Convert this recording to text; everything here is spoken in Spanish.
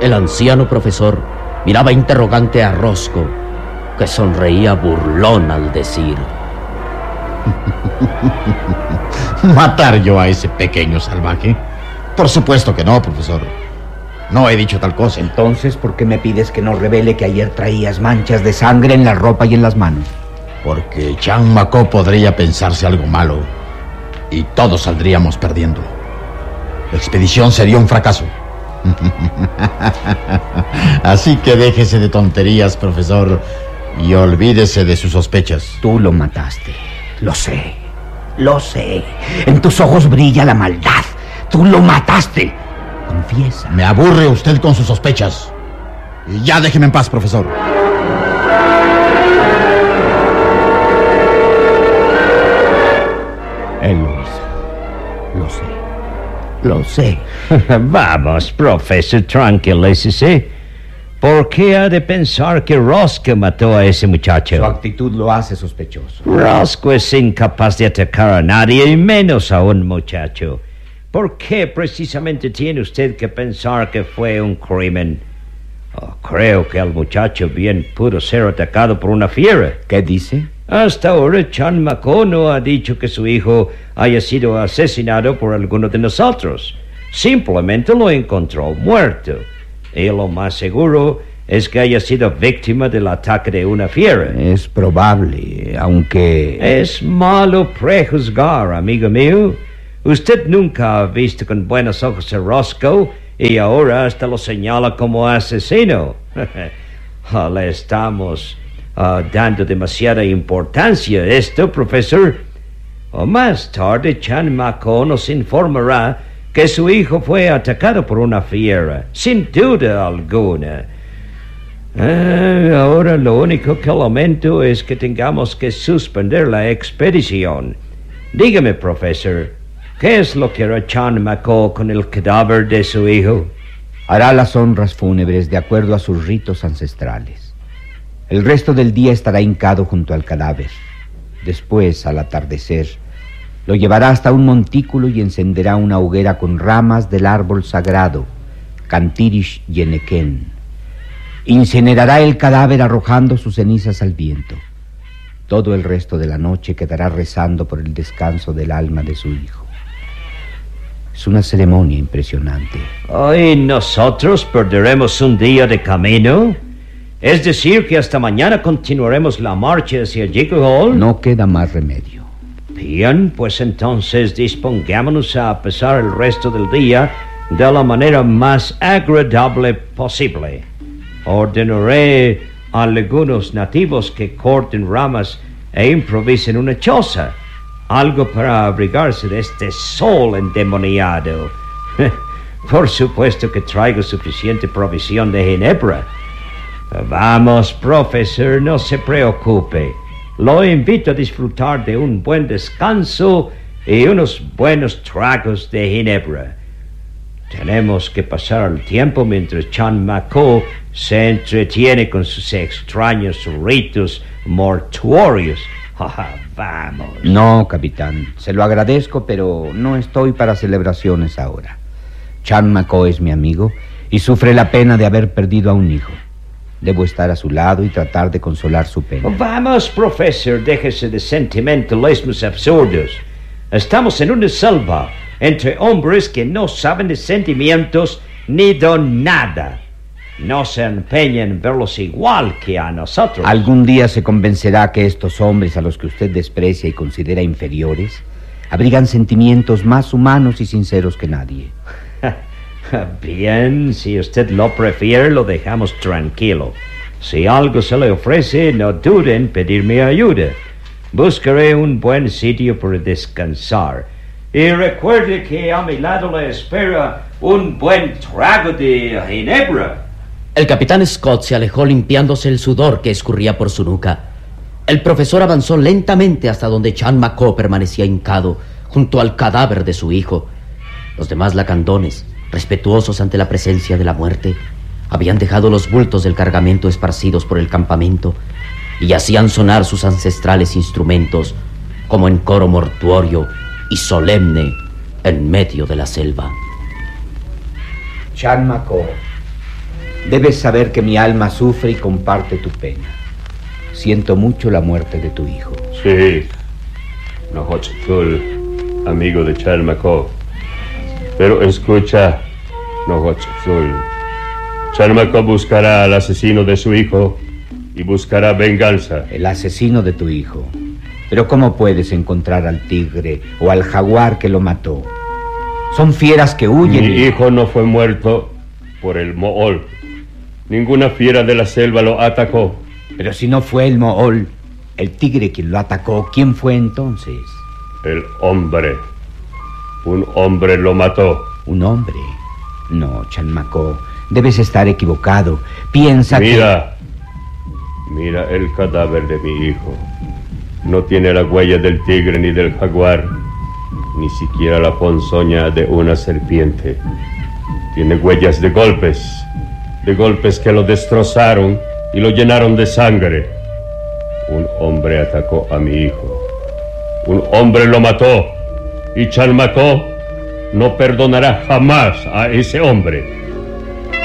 El anciano profesor miraba interrogante a Roscoe, que sonreía burlón al decir: ¿Matar yo a ese pequeño salvaje? Por supuesto que no, profesor. No he dicho tal cosa. Entonces, ¿por qué me pides que no revele que ayer traías manchas de sangre en la ropa y en las manos? Porque Chan Ma-ko podría pensarse algo malo y todos saldríamos perdiendo. La expedición sería un fracaso. Así que déjese de tonterías, profesor, y olvídese de sus sospechas. Tú lo mataste. Lo sé. Lo sé. En tus ojos brilla la maldad. Tú lo mataste. Confiesa. Me aburre usted con sus sospechas. Y ya déjeme en paz, profesor. Él lo hizo. Lo sé. Lo sé. Vamos, profesor, tranquilícese. ¿Por qué ha de pensar que Roscoe mató a ese muchacho? Su actitud lo hace sospechoso. Roscoe es incapaz de atacar a nadie, y menos a un muchacho. ¿Por qué precisamente tiene usted que pensar que fue un crimen? Creo que el muchacho bien pudo ser atacado por una fiera. ¿Qué dice? Hasta ahora Chan Ma-ko no ha dicho que su hijo haya sido asesinado por alguno de nosotros. Simplemente lo encontró muerto. Y lo más seguro es que haya sido víctima del ataque de una fiera. Es probable, aunque... Es malo prejuzgar, amigo mío. Usted nunca ha visto con buenos ojos a Roscoe y ahora hasta lo señala como asesino. Le estamos dando demasiada importancia a esto, profesor. Más tarde, Chan Ma-ko nos informará que su hijo fue atacado por una fiera, sin duda alguna. Ahora lo único que lamento es que tengamos que suspender la expedición. Dígame, profesor, ¿qué es lo que hará Chan Ma-ko con el cadáver de su hijo? Hará las honras fúnebres de acuerdo a sus ritos ancestrales. El resto del día estará hincado junto al cadáver. Después, al atardecer, lo llevará hasta un montículo y encenderá una hoguera con ramas del árbol sagrado, Cantirish Yeneken. Incinerará el cadáver arrojando sus cenizas al viento. Todo el resto de la noche quedará rezando por el descanso del alma de su hijo. Es una ceremonia impresionante. ¿Y nosotros perderemos un día de camino? ¿Es decir que hasta mañana continuaremos la marcha hacia Jekyll Hall? No queda más remedio. Bien, pues entonces dispongámonos a pasar el resto del día de la manera más agradable posible. Ordenaré a algunos nativos que corten ramas e improvisen una choza, algo para abrigarse de este sol endemoniado. Por supuesto que traigo suficiente provisión de ginebra. Vamos, profesor, no se preocupe. Lo invito a disfrutar de un buen descanso y unos buenos tragos de ginebra. Tenemos que pasar el tiempo mientras Chan Ma-ko se entretiene con sus extraños ritos mortuorios. Vamos. No, capitán, se lo agradezco, pero no estoy para celebraciones ahora. Chan Ma-ko es mi amigo y sufre la pena de haber perdido a un hijo. Debo estar a su lado y tratar de consolar su pena. Vamos, profesor, déjese de sentimentalismos absurdos. Estamos en una selva, entre hombres que no saben de sentimientos ni de nada. No se empeñen en verlos igual que a nosotros. Algún día se convencerá que estos hombres a los que usted desprecia y considera inferiores abrigan sentimientos más humanos y sinceros que nadie. Bien, si usted lo prefiere, lo dejamos tranquilo. Si algo se le ofrece, no dude en pedirme ayuda. Buscaré un buen sitio para descansar. Y recuerde que a mi lado le espera un buen trago de ginebra. El capitán Scott se alejó limpiándose el sudor que escurría por su nuca. El profesor avanzó lentamente hasta donde Chan Ma-ko permanecía hincado, junto al cadáver de su hijo. Los demás lacandones, respetuosos ante la presencia de la muerte, habían dejado los bultos del cargamento esparcidos por el campamento y hacían sonar sus ancestrales instrumentos como en coro mortuorio y solemne en medio de la selva. Chan Ma-ko, Debes saber que mi alma sufre y comparte tu pena. Siento mucho la muerte de tu hijo. Sí, Nahuatzotl, amigo de Chalmaco. Pero escucha, Nahuatzotl. Chalmaco buscará al asesino de su hijo y buscará venganza. El asesino de tu hijo. Pero ¿cómo puedes encontrar al tigre o al jaguar que lo mató? Son fieras que huyen. Mi hijo no fue muerto por el Mool. Ninguna fiera de la selva lo atacó. Pero si no fue el Mool, el tigre quien lo atacó, ¿quién fue entonces? El hombre. Un hombre lo mató. ¿Un hombre? No, Chalmaco, debes estar equivocado. Piensa Mira el cadáver de mi hijo. No tiene la huella del tigre ni del jaguar, ni siquiera la ponzoña de una serpiente. Tiene huellas de golpes que lo destrozaron y lo llenaron de sangre. Un hombre atacó a mi hijo. Un hombre lo mató. Y Chalmaco no perdonará jamás a ese hombre.